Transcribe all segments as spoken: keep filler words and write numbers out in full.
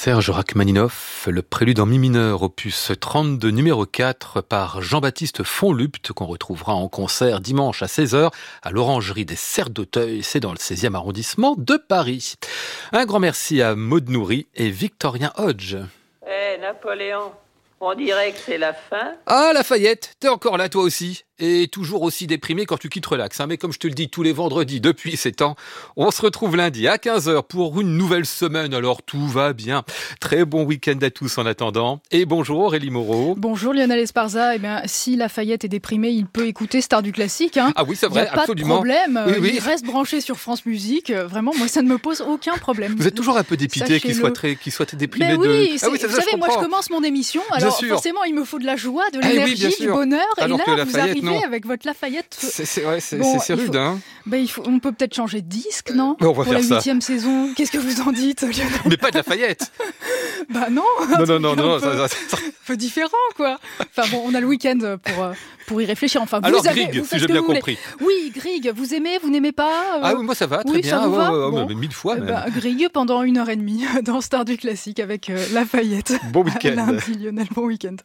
Serge Rachmaninoff, le prélude en mi mineur, opus trente-deux, numéro quatre, par Jean-Baptiste Fonlupt, qu'on retrouvera en concert dimanche à seize heures à l'Orangerie des Serres d'Auteuil, c'est dans le seizième arrondissement de Paris. Un grand merci à Maud Nourri et Victorien Hodge. Eh, hey, Napoléon, on dirait que c'est la fin. Ah, Lafayette, t'es encore là toi aussi, et toujours aussi déprimé quand tu quittes Relax. Hein. Mais comme je te le dis tous les vendredis depuis ces temps, on se retrouve lundi à quinze heures pour une nouvelle semaine, alors tout va bien. Très bon week-end à tous en attendant. Et bonjour Aurélie Moreau. Bonjour Lionel Esparza. Eh bien, si Lafayette est déprimé, il peut écouter Star du classique. Hein. Ah oui, c'est vrai, il y a absolument. Pas de problème, oui, oui. Il reste branché sur France Musique. Vraiment, moi, ça ne me pose aucun problème. Vous êtes toujours un peu dépité qu'il soit, très, qu'il soit déprimé Mais de... oui, ah oui, vous ça, savez, je moi je commence mon émission, alors forcément il me faut de la joie, de l'énergie, ah oui, du bonheur, alors et là vous arrivez non. avec votre Lafayette. C'est, c'est, ouais, c'est, bon, c'est rude, faut, hein. Ben, il faut, on peut peut-être changer de disque, non, non on va pour faire la huitième ça. saison. Qu'est-ce que vous en dites, Lionel? Mais pas de Lafayette. Bah non. Non, non, non, non. Un peu, ça, ça, ça. un peu différent, quoi. Enfin bon, on a le week-end pour, pour y réfléchir. Enfin, alors, vous avez, Grieg, vous si j'ai bien vous compris. Oui, Grieg, vous aimez, vous n'aimez pas euh... Ah oui, moi ça va, très oui, bien. Ça vous va oh, oh, bon. oh, mille fois même. Bah, Grieg pendant une heure et demie dans Star du classique avec euh, Lafayette. Bon week-end. Lundi, Lionel, bon week-end.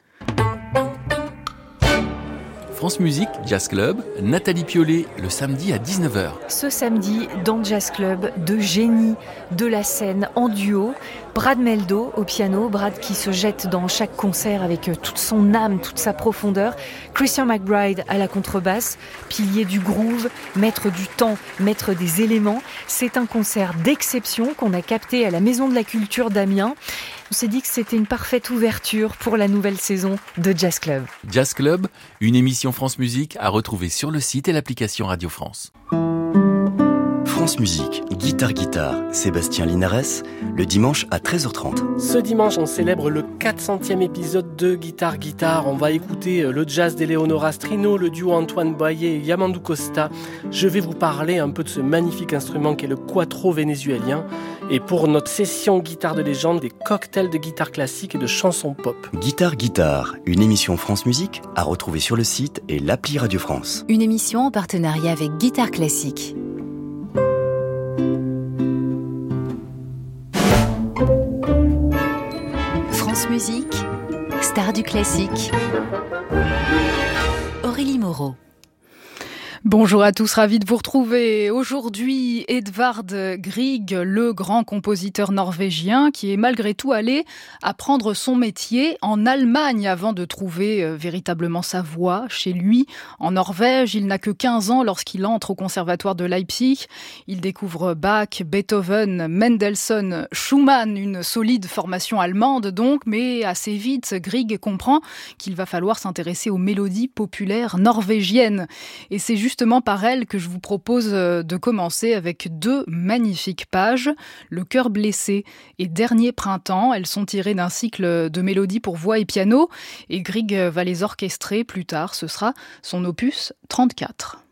France Musique, Jazz Club, Nathalie Piollet, le samedi à dix-neuf heures. Ce samedi, dans Jazz Club, de génies de la scène en duo. Brad Mehldau au piano, Brad qui se jette dans chaque concert avec toute son âme, toute sa profondeur. Christian McBride à la contrebasse, pilier du groove, maître du temps, maître des éléments. C'est un concert d'exception qu'on a capté à la Maison de la Culture d'Amiens. On s'est dit que c'était une parfaite ouverture pour la nouvelle saison de Jazz Club. Jazz Club, une émission France Musique à retrouver sur le site et l'application Radio France. France Musique, Guitare Guitare, Sébastien Linares, le dimanche à treize heures trente. Ce dimanche, on célèbre le quatre centième épisode de Guitare Guitare. On va écouter le jazz d'Eleonora Strino, le duo Antoine Boyer et Yamandu Costa. Je vais vous parler un peu de ce magnifique instrument qu'est le quattro vénézuélien. Et pour notre session guitare de légende, des cocktails de guitare classique et de chansons pop. Guitare Guitare, une émission France Musique à retrouver sur le site et l'appli Radio France. Une émission en partenariat avec Guitare Classique. France Musique, Star du classique. Aurélie Moreau. Bonjour à tous, ravi de vous retrouver. Aujourd'hui, Edvard Grieg, le grand compositeur norvégien qui est malgré tout allé apprendre son métier en Allemagne avant de trouver euh, véritablement sa voie chez lui. En Norvège, il n'a que quinze ans lorsqu'il entre au conservatoire de Leipzig. Il découvre Bach, Beethoven, Mendelssohn, Schumann, une solide formation allemande donc, mais assez vite, Grieg comprend qu'il va falloir s'intéresser aux mélodies populaires norvégiennes. Et c'est justement par elle que je vous propose de commencer avec deux magnifiques pages, Le cœur blessé et Dernier printemps. Elles sont tirées d'un cycle de mélodies pour voix et piano et Grieg va les orchestrer plus tard. Ce sera son opus trente-quatre.